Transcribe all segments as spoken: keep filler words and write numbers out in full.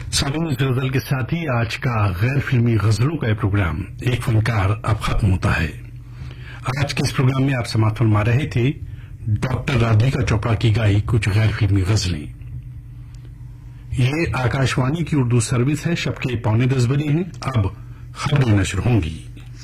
سامعین، اس غزل کے ساتھ ہی آج کا غیر فلمی غزلوں کا یہ پروگرام ایک فنکار اب ختم ہوتا ہے۔ آج کے اس پروگرام میں آپ سماعت فرما رہے تھے ڈاکٹر رادھیکا چوپڑا کی گائی کچھ غیر فلمی غزلیں۔ یہ آکاشوانی کی اردو سروس ہے۔ شب کے پونے دس بجے ہیں، اب خبریں نشر ہوں گی۔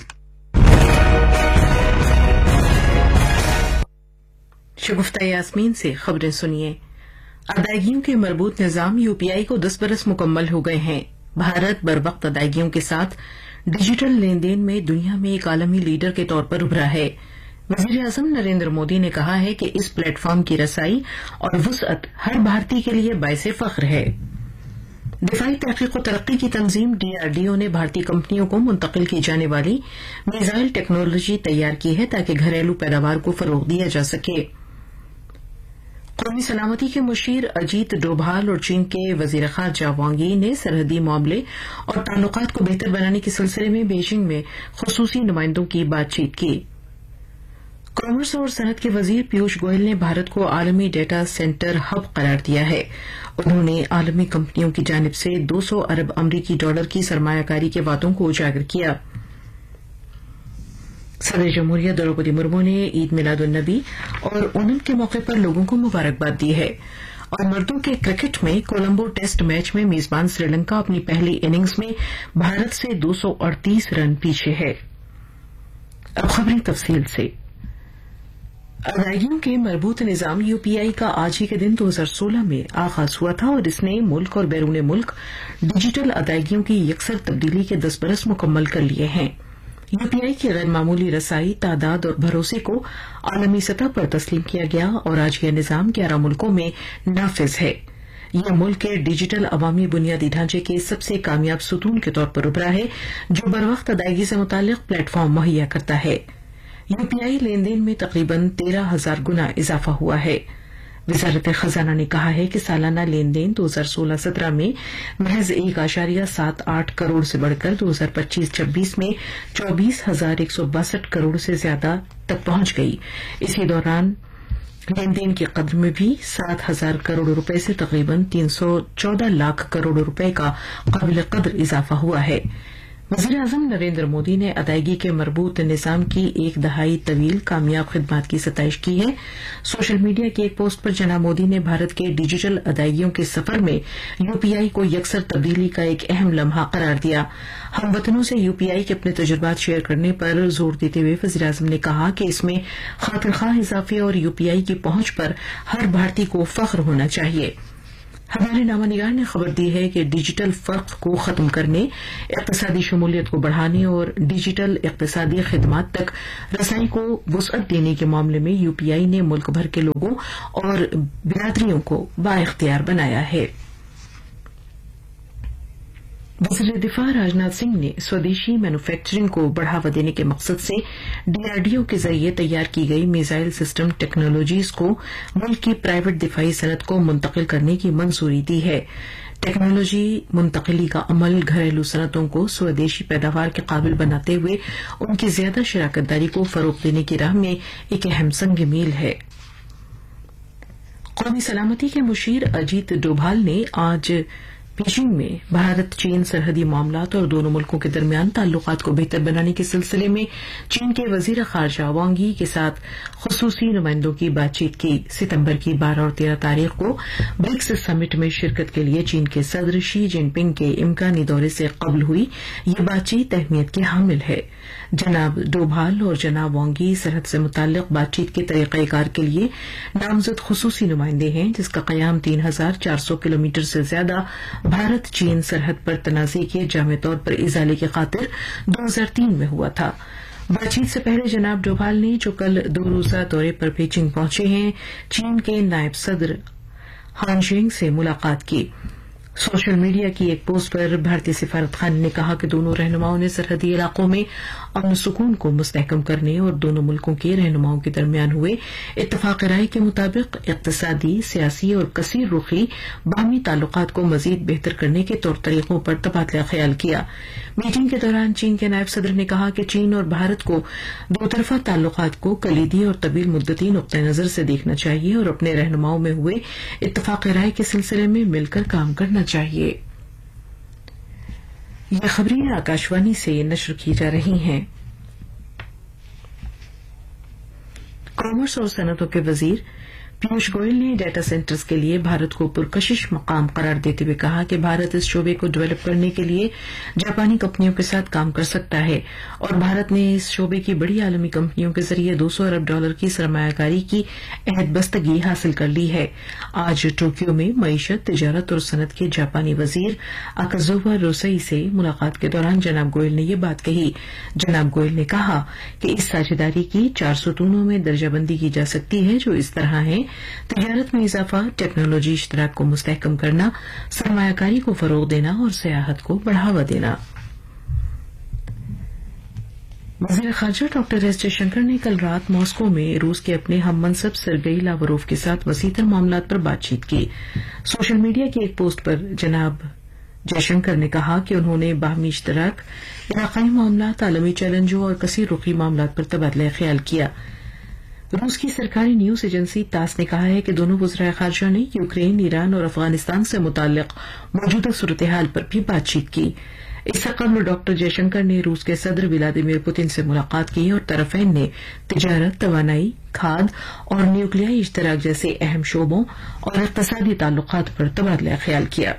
شگفتہ یاسمین سے خبریں سنیے۔ ادائیگیوں کے مربوط نظام یو پی آئی کو دس برس مکمل ہو گئے ہیں۔ بھارت بروقت ادائیگیوں کے ساتھ ڈیجیٹل لین دین میں دنیا میں ایک عالمی لیڈر کے طور پر ابھرا ہے۔ وزیر اعظم نریندر مودی نے کہا ہے کہ اس پلیٹ فارم کی رسائی اور وسعت ہر بھارتی کے لیے باعث فخر ہے۔ دفاعی تحقیق و ترقی کی تنظیم ڈی آر ڈی او نے بھارتی کمپنیوں کو منتقل کی جانے والی میزائل ٹیکنالوجی تیار کی ہے تاکہ گھریلو پیداوار کو فروغ دیا جا سکے۔ قومی سلامتی کے مشیر اجیت ڈوبھال اور چین کے وزیر خارجہ وانگ یی نے سرحدی معاملے اور تعلقات کو بہتر بنانے کے سلسلے میں بیجنگ میں خصوصی نمائندوں کی بات چیت کی۔ کامرس اور صنعت کے وزیر پیوش گوئل نے بھارت کو عالمی ڈیٹا سینٹر ہب قرار دیا ہے۔ انہوں نے عالمی کمپنیوں کی جانب سے دو سو ارب امریکی ڈالر کی سرمایہ کاری کے وعدوں کو اجاگر کیا۔ صدر جمہوریہ دروپدی مرمو نے عید میلاد النبی اور اونم کے موقع پر لوگوں کو مبارکباد دی ہے۔ اور مردوں کے کرکٹ میں کولمبو ٹیسٹ میچ میں میزبان سری لنکا اپنی پہلی اننگز میں بھارت سے دو سو اڑتیس رن پیچھے ہے۔ اب خبریں تفصیل سے۔ ادائیگیوں کے مربوط نظام یو پی آئی کا آج ہی کے دن دو ہزار سولہ میں آغاز ہوا تھا اور اس نے ملک اور بیرون ملک ڈیجیٹل ادائیگیوں کی یکسر تبدیلی کے دس برس مکمل کر لیے ہیں۔ یو پی آئی کی غیر معمولی رسائی، تعداد اور بھروسے کو عالمی سطح پر تسلیم کیا گیا اور آج یہ نظام گیارہ ملکوں میں نافذ ہے۔ یہ ملک کے ڈیجیٹل عوامی بنیادی ڈھانچے کے سب سے کامیاب ستون کے طور پر ابھرا ہے جو بروقت ادائیگی سے متعلق پلیٹ فارم مہیا کرتا ہے۔ یو پی آئی لین دین میں تقریباً تیرہ ہزار گنا اضافہ ہوا ہے۔ وزارت خزانہ نے کہا ہے کہ سالانہ لین دین دو ہزار سولہ سترہ میں محض ایک اشاریہ سات آٹھ کروڑ سے بڑھ کر دو ہزار پچیس چھبیس میں چوبیس ہزار ایک سو باسٹھ کروڑ سے زیادہ تک پہنچ گئی۔ اسی دوران لین دین کی قدر میں بھی سات ہزار کروڑ روپے سے تقریباً تین سو چودہ لاکھ کروڑ روپے کا قابل قدر اضافہ ہوا ہے۔ وزیر اعظم نریندر مودی نے ادائیگی کے مربوط نظام کی ایک دہائی طویل کامیاب خدمات کی ستائش کی ہے۔ سوشل میڈیا کی ایک پوسٹ پر جناب مودی نے بھارت کے ڈیجیٹل ادائیگیوں کے سفر میں یو پی آئی کو یکسر تبدیلی کا ایک اہم لمحہ قرار دیا۔ ہم وطنوں سے یو پی آئی کے اپنے تجربات شیئر کرنے پر زور دیتے ہوئے وزیر اعظم نے کہا کہ اس میں خاطر خواہ اضافے اور یو پی آئی کی پہنچ پر ہر بھارتی کو فخر ہونا چاہیے۔ ہمارے نامہ نگار نے خبر دی ہے کہ ڈیجیٹل فرق کو ختم کرنے، اقتصادی شمولیت کو بڑھانے اور ڈیجیٹل اقتصادی خدمات تک رسائی کو وسعت دینے کے معاملے میں یو پی آئی نے ملک بھر کے لوگوں اور برادریوں کو بااختیار بنایا ہے۔ وزیر دفاع راجناتھ سنگھ نے سودیشی مینوفیکچرنگ کو بڑھاوا دینے کے مقصد سے ڈی آر ڈی او کے ذریعے تیار کی گئی میزائل سسٹم ٹیکنالوجیز کو ملک کی پرائیویٹ دفاعی صنعت کو منتقل کرنے کی منظوری دی ہے۔ ٹیکنالوجی منتقلی کا عمل گھریلو صنعتوں کو سودیشی پیداوار کے قابل بناتے ہوئے ان کی زیادہ شراکت داری کو فروغ دینے کی راہ میں ایک اہم سنگ میل ہے۔ قومی سلامتی کے مشیر اجیت ڈوبھال نے آج بیجنگ میں بھارت چین سرحدی معاملات اور دونوں ملکوں کے درمیان تعلقات کو بہتر بنانے کے سلسلے میں چین کے وزیر خارجہ وانگ یی کے ساتھ خصوصی نمائندوں کی بات چیت کی۔ ستمبر کی بارہ اور تیرہ تاریخ کو برکس سمٹ میں شرکت کے لیے چین کے صدر شی جن پنگ کے امکانی دورے سے قبل ہوئی یہ بات چیت اہمیت کی حامل ہے۔ جناب ڈوبھال اور جناب وانگ یی سرحد سے متعلق بات چیت کے طریقہ کار کے لیے نامزد خصوصی نمائندے ہیں جس کا قیام تین ہزار چار سو کلومیٹر سے زیادہ بھارت چین سرحد پر تنازع کے جامع طور پر ازالے کی خاطر دو ہزار تین میں ہوا تھا۔ بات چیت سے پہلے جناب ڈوبھال نے جو کل دو روزہ دورے پر بیجنگ پہنچے ہیں چین کے نائب صدر ہان جینگ سے ملاقات کی۔ سوشل میڈیا کی ایک پوسٹ پر بھارتی سفارت خانے نے کہا کہ دونوں رہنماؤں نے سرحدی علاقوں میں امن و سکون کو مستحکم کرنے اور دونوں ملکوں کے رہنماؤں کے درمیان ہوئے اتفاق رائے کے مطابق اقتصادی، سیاسی اور کثیر رخی باہمی تعلقات کو مزید بہتر کرنے کے طور طریقوں پر تبادلہ خیال کیا۔ میٹنگ کے دوران چین کے نائب صدر نے کہا کہ چین اور بھارت کو دو طرفہ تعلقات کو کلیدی اور طویل مدتی نقطہ نظر سے دیکھنا چاہیے اور اپنے رہنماؤں میں ہوئے اتفاق رائے کے سلسلے میں مل کر کام کرنا چاہیے۔ یہ خبریں آکاشوانی سے نشر کی جا رہی ہیں۔ کامرس اور صنعتوں کے وزیر پیوش گوئل نے ڈیٹا سینٹرز کے لیے بھارت کو پرکشش مقام قرار دیتے ہوئے کہا کہ بھارت اس شعبے کو ڈیولپ کرنے کے لیے جاپانی کمپنیوں کے ساتھ کام کر سکتا ہے اور بھارت نے اس شعبے کی بڑی عالمی کمپنیوں کے ذریعے دو سو ارب ڈالر کی سرمایہ کاری کی عہد بستگی حاصل کر لی ہے۔ آج ٹوکیو میں معیشت، تجارت اور صنعت کے جاپانی وزیر اکازووا روسئی سے ملاقات کے دوران جناب گوئل نے یہ بات کہی۔ جناب گوئل نے کہا کہ اس ساجھیداری کی چار ستونوں میں درجہ بندی کی جا سکتی ہے جو اس طرح ہیں: تجارت میں اضافہ، ٹیکنالوجی اشتراک کو مستحکم کرنا، سرمایہ کاری کو فروغ دینا اور سیاحت کو بڑھاوا دینا۔ وزیر خارجہ ڈاکٹر ایس جے شنکر نے کل رات ماسکو میں روس کے اپنے ہم منصب سرگئی لاوروف کے ساتھ وسیع تر معاملات پر بات چیت کی۔ سوشل میڈیا کی ایک پوسٹ پر جناب جے شنکر نے کہا کہ انہوں نے باہمی اشتراک، علاقائی معاملات، عالمی چیلنجوں اور کثیر رخی معاملات پر تبادلہ خیال کیا۔ روس کی سرکاری نیوز ایجنسی تاس نے کہا ہے کہ دونوں وزرائے خارجہ نے یوکرین، ایران اور افغانستان سے متعلق موجودہ صورتحال پر بھی بات چیت کی۔ اس سے قبل ڈاکٹر جے شنکر نے روس کے صدر ولادیمیر پوتن سے ملاقات کی اور طرفین نے تجارت، توانائی، کھاد اور نیوکلیائی اشتراک جیسے اہم شعبوں اور اقتصادی تعلقات پر تبادلہ خیال کیا۔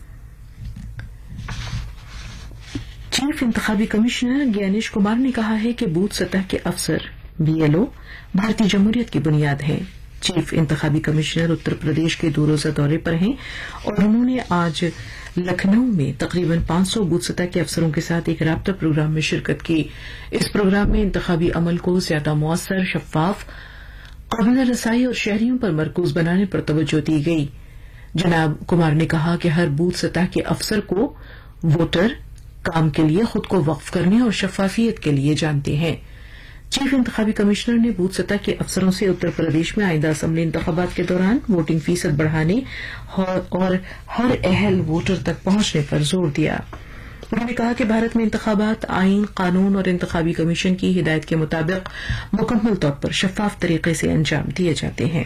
چیف انتخابی کمشنر گیانیش کمار نے کہا ہے کہ بوتھ سطح کے افسر بی ایل او بھارتی جمہوریت کی بنیاد ہیں۔ چیف انتخابی کمشنر اتر پردیش کے دو روزہ دورے پر ہیں اور انہوں نے آج لکھنؤ میں تقریباً پانچ سو بوتھ سطح کے افسروں کے ساتھ ایک رابطہ پروگرام میں شرکت کی۔ اس پروگرام میں انتخابی عمل کو زیادہ مؤثر، شفاف، قابل رسائی اور شہریوں پر مرکوز بنانے پر توجہ دی گئی۔ جناب کمار نے کہا کہ ہر بوتھ سطح کے افسر کو ووٹر کام کے لیے خود کو وقف کرنے اور شفافیت کے لیے جانتے ہیں۔ چیف انتخابی کمشنر نے بوتھ سطح کے افسروں سے اتر پردیش میں آئندہ اسمبلی انتخابات کے دوران ووٹنگ فیصد بڑھانے اور ہر اہل ووٹر تک پہنچنے پر زور دیا۔ انہوں نے کہا کہ بھارت میں انتخابات آئین، قانون اور انتخابی کمیشن کی ہدایت کے مطابق مکمل طور پر شفاف طریقے سے انجام دیے جاتے ہیں۔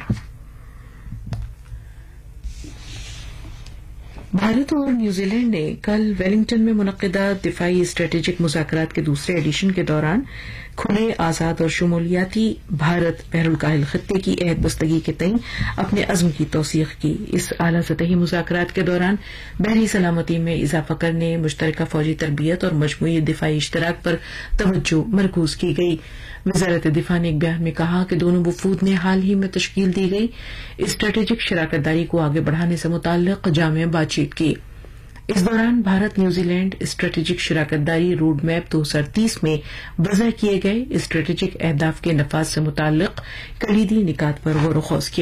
بھارت اور نیوزی لینڈ نے کل ویلنگٹن میں منعقدہ دفاعی اسٹریٹجک مذاکرات کے دوسرے ایڈیشن کے دوران کھلے، آزاد اور شمولیاتی بھارت بحر الکاہل خطے کی عہد بستگی کے تئیں اپنے عزم کی توثیق کی۔ اس اعلیٰ سطحی مذاکرات کے دوران بحری سلامتی میں اضافہ کرنے، مشترکہ فوجی تربیت اور مجموعی دفاعی اشتراک پر توجہ مرکوز کی گئی۔ وزارت دفاع نے ایک بیان میں کہا کہ دونوں وفود نے حال ہی میں تشکیل دی گئی اسٹریٹجک شراکت داری کو آگے بڑھانے سے متعلق جامع بات چیت کی۔ اس دوران بھارت نیوزی لینڈ اسٹریٹجک شراکت داری روڈ میپ دو ہزار تیس میں وضع کیے گئے اسٹریٹجک اہداف کے نفاذ سے متعلق کلیدی نکات پر غور و خوض کیا۔